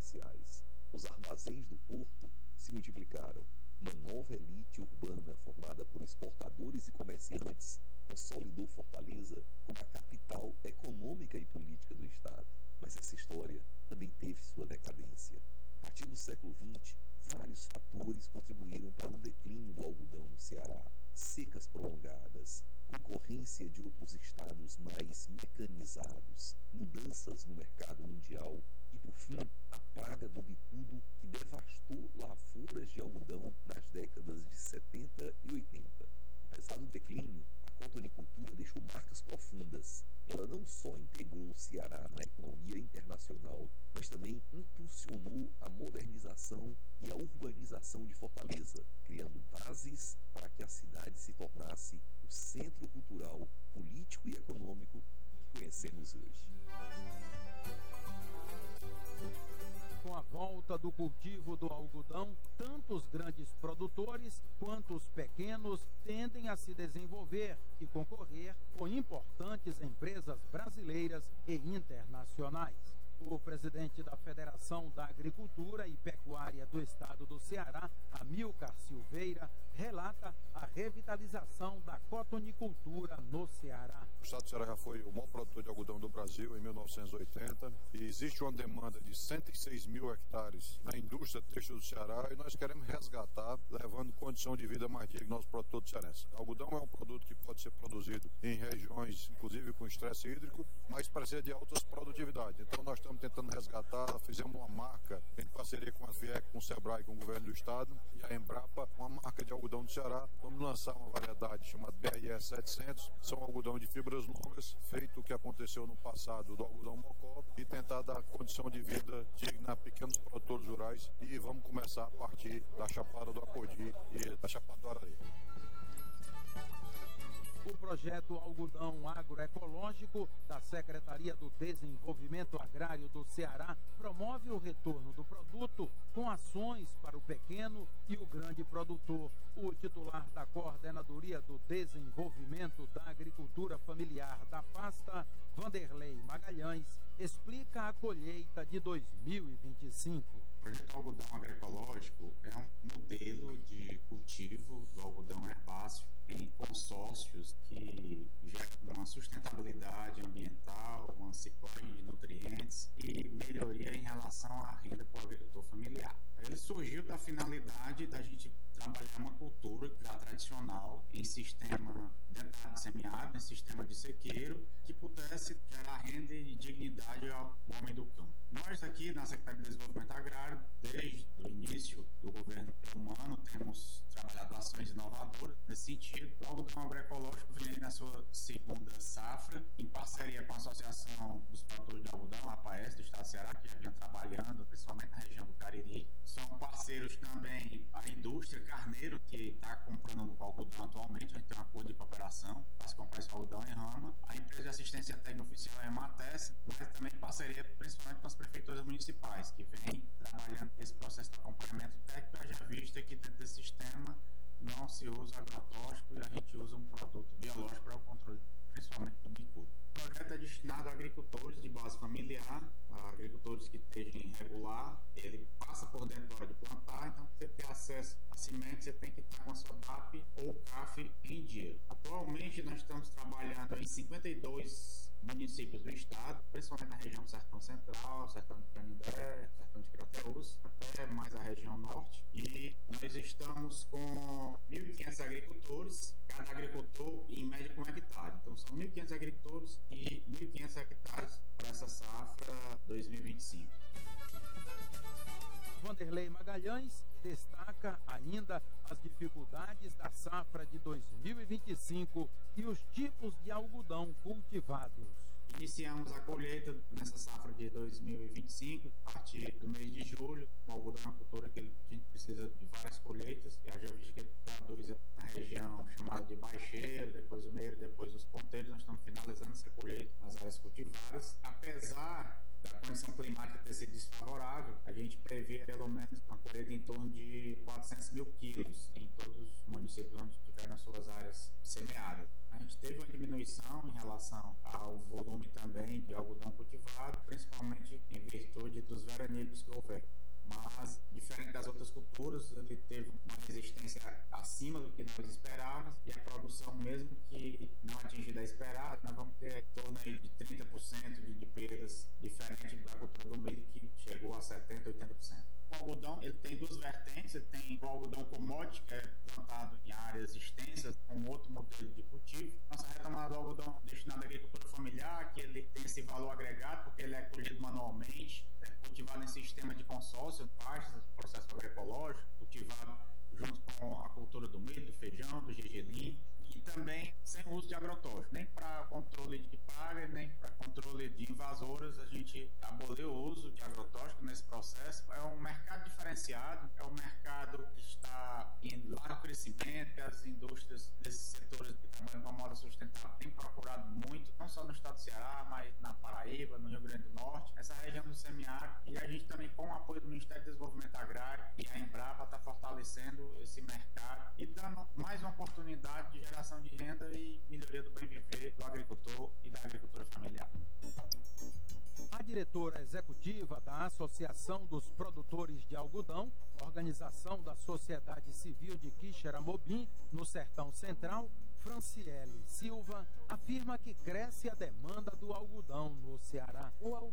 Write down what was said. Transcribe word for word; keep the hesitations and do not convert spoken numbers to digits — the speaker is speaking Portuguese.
comerciais. Os armazéns do porto se multiplicaram. Uma nova elite urbana formada por exportadores e comerciantes consolidou Fortaleza como a capital econômica e política do estado. Mas essa história também teve sua decadência. A partir do século vinte, vários fatores contribuíram para o declínio do algodão no Ceará. Secas prolongadas, concorrência de outros estados mais mecanizados, mudanças no mercado mundial e, por fim, a praga do bicudo que devastou lavouras de algodão nas décadas de setenta e oitenta. Apesar do declínio, a cotonicultura deixou marcas profundas. Ela não só integrou o Ceará na economia internacional, mas também impulsionou a modernização e a urbanização de Fortaleza, criando bases para que a cidade se tornasse o centro cultural, político e econômico que conhecemos hoje. Com a volta do cultivo do algodão, tanto os grandes produtores quanto os pequenos tendem a se desenvolver e concorrer com importantes empresas brasileiras e internacionais. O presidente da Federação da Agricultura e Pecuária do Estado do Ceará, Amilcar Silveira, relata a revitalização da cotonicultura no Ceará. O Estado do Ceará já foi o maior produtor de algodão do Brasil em mil novecentos e oitenta e existe uma demanda de cento e seis mil hectares na indústria têxtil do Ceará e nós queremos resgatar, levando condição de vida mais digna aos produtores cearenses. O algodão é um produto que pode ser produzido em regiões, inclusive com estresse hídrico, mas precisa de altas produtividades. Então nós estamos tentando resgatar, fizemos uma marca em parceria com a FIEC, com o SEBRAE, com o governo do estado e a Embrapa, uma marca de algodão do Ceará. Vamos lançar uma variedade chamada B R S setecentos, são algodão de fibras longas, feito o que aconteceu no passado do algodão mocó e tentar dar condição de vida digna a pequenos produtores rurais e vamos começar a partir da Chapada do Apodi e da Chapada do Araí. O projeto Algodão Agroecológico da Secretaria do Desenvolvimento Agrário do Ceará promove o retorno do produto com ações para o pequeno e o grande produtor. O titular da Coordenadoria do Desenvolvimento da Agricultura Familiar da pasta, Vanderlei Magalhães, explica a colheita de dois mil e vinte e cinco. O projeto Algodão Agroecológico é um modelo de cultivo do algodão herbáceo em consórcios que geram uma sustentabilidade ambiental, uma ciclagem de nutrientes e melhoria em relação à renda para o agricultor familiar. Ele surgiu da finalidade da gente trabalhar uma cultura já tradicional em sistema dentado semiárido, em sistema de sequeiro, que pudesse gerar renda e dignidade ao homem do campo. Nós aqui na Secretaria de Desenvolvimento Agrário, desde o início do governo humano, temos trabalhado ações inovadoras nesse sentido. O algodão agroecológico vem na sua segunda safra, em parceria com a Associação dos Produtores de Algodão, a APAES, do Estado do Ceará, que já vinha trabalhando, principalmente na região do Cariri. São parceiros também a indústria Carneiro, que está comprando algodão atualmente. A gente tem um acordo de cooperação para se comprar esse algodão em rama. A empresa de assistência técnica oficial é a EMATES, mas também parceria principalmente com as prefeituras municipais, que vem trabalhando esse processo de acompanhamento técnico, já visto que dentro desse sistema não se usa agrotóxico e a gente usa um produto biológico para o controle, principalmente do bicudo. O projeto é destinado a agricultores de base familiar, a agricultores que estejam irregular. Ele passa por dentro da hora de plantar, então você ter acesso a semente, você tem que estar com a sua D A P ou C A F em dia. Atualmente nós estamos trabalhando em cinquenta e dois municípios do estado, principalmente na região do Sertão Central, Sertão de Canindé, Sertão de Crateús, até mais a região norte. E nós estamos com mil e quinhentos agricultores, cada agricultor em média com um hectare. Então são mil e quinhentos agricultores e mil e quinhentos hectares para essa safra dois mil e vinte e cinco. Vanderlei Magalhães destaca ainda as dificuldades da safra de dois mil e vinte e cinco e os tipos de algodão cultivados. Iniciamos a colheita nessa safra de dois mil e vinte e cinco, a partir do mês de julho. O algodão é uma cultura que a gente precisa de várias colheitas. Eu já vi que produz na região chamada de baixeiro, depois o meio, depois os ponteiros. Nós estamos finalizando essa colheita nas áreas cultivadas. Apesar da condição climática ter sido desfavorável, a gente prevê pelo menos uma colheita em torno de quatrocentos mil quilos em todos os municípios onde tiveram suas áreas semeadas. A gente teve uma diminuição em relação ao volume também de algodão cultivado, principalmente em virtude dos veranicos que houver. agregado, porque ele é colhido manualmente, é cultivado em sistema de consórcio, pastas, processo agroecológico, cultivado junto com a cultura do milho, do feijão, do gergelim, e também sem uso de agrotóxico, nem para controle de praga, nem para controle de invasoras. A gente aboliu o uso de agrotóxico nesse processo. É um mercado diferenciado, é um mercado que está em largo crescimento, as indústrias desses setores que trabalham com a moda sustentável têm procurado muito, não só no estado do Ceará, mas na Paraíba, no Rio Grande do Norte, essa região do semiárido, e a gente também, com o apoio do Ministério do Desenvolvimento Agrário e a Embrapa, está fortalecendo esse mercado e dando mais uma oportunidade de geração de renda e melhoria do bem viver do agricultor e da agricultura familiar. A diretora executiva da Associação dos Produtores de Algodão, organização da sociedade civil de Quixeramobim, no Sertão Central, Franciele Silva, afirma que cresce a demanda do algodão no Ceará. O algodão